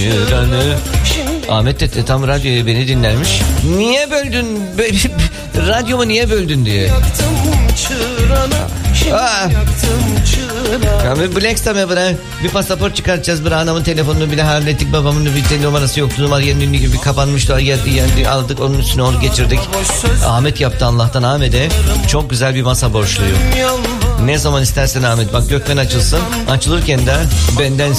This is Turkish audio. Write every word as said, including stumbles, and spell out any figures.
çıranı. Ahmet de tam radyoya beni dinlermiş. Niye böldün? Radyomu niye böldün diye. Aa. Ya bir Blackstam'a bırak. Bir pasaport çıkartacağız. Bir anamın telefonunu bile hallettik. Babamın bir numarası yoktu. Numara yerinin gibi kapanmıştı. Geldi geldi aldık. Onun üstüne onu geçirdik. Ahmet yaptı Allah'tan Ahmet'e. Çok güzel bir masa borçluyum. Ne zaman istersen Ahmet. Bak Gökmen açılsın. Açılırken de benden